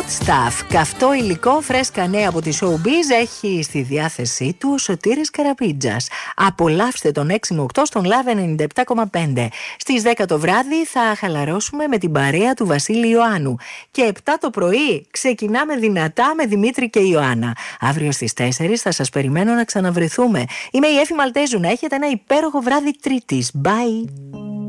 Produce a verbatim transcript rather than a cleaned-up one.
Hot Stuff. Καυτό υλικό, φρέσκα νέα από τη Showbiz έχει στη διάθεσή του ο Σωτήρης Καραπίτζας. Απολαύστε τον έξι με οκτώ στον Love ενενήντα επτά κόμμα πέντε. Στις δέκα το βράδυ θα χαλαρώσουμε με την παρέα του Βασίλη Ιωάννου. Και επτά το πρωί ξεκινάμε δυνατά με Δημήτρη και Ιωάννα. Αύριο στις τέσσερις θα σας περιμένω να ξαναβρεθούμε. Είμαι η Έφη Μαλτέζου. Να έχετε ένα υπέροχο βράδυ Τρίτης. Bye.